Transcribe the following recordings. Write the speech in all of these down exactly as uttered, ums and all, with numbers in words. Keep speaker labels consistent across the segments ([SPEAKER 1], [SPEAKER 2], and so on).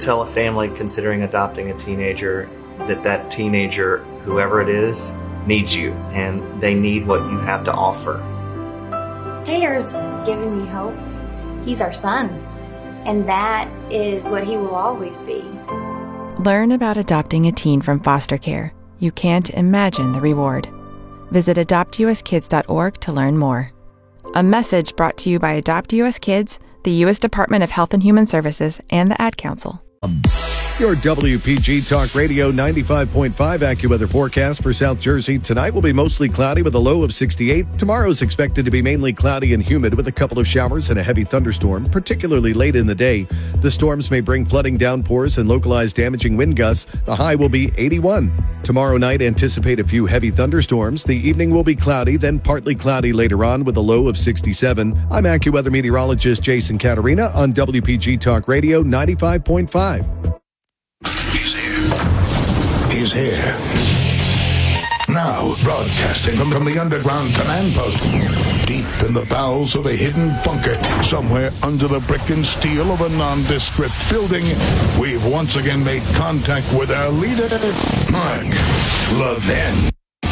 [SPEAKER 1] tell a family considering adopting a teenager that that teenager, whoever it is, needs you, and they need what you have to offer.
[SPEAKER 2] Taylor's given me hope. He's our son, and that is what he will always be.
[SPEAKER 3] Learn about adopting a teen from foster care. You can't imagine the reward. Visit adopt u s kids dot org to learn more. A message brought to you by Adopt U S Kids, the U S Department of Health and Human Services, and the Ad Council.
[SPEAKER 4] Your W P G Talk Radio ninety-five point five AccuWeather forecast for South Jersey. Tonight will be mostly cloudy with a low of sixty-eight. Tomorrow is expected to be mainly cloudy and humid with a couple of showers and a heavy thunderstorm, particularly late in the day. The storms may bring flooding downpours and localized damaging wind gusts. The high will be eighty-one. Tomorrow night, anticipate a few heavy thunderstorms. The evening will be cloudy, then partly cloudy later on with a low of sixty-seven. I'm AccuWeather meteorologist Jason Caterina on W P G Talk Radio ninety-five point five.
[SPEAKER 5] He's here. He's here. Now, broadcasting from, from the underground command post, deep in the bowels of a hidden bunker, somewhere under the brick and steel of a nondescript building, we've once again made contact with our leader, Mark Levin.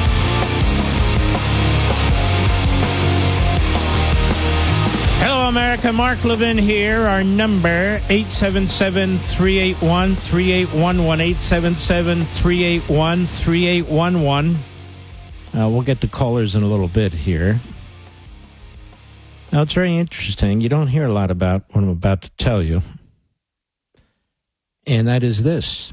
[SPEAKER 6] Hello, America. Mark Levin here. Our number, eight seven seven, three eight one, three eight one one, eight seven seven, three eight one, three eight one one. Uh, we'll get to callers in a little bit here. Now, it's very interesting. You don't hear a lot about what I'm about to tell you. And that is this.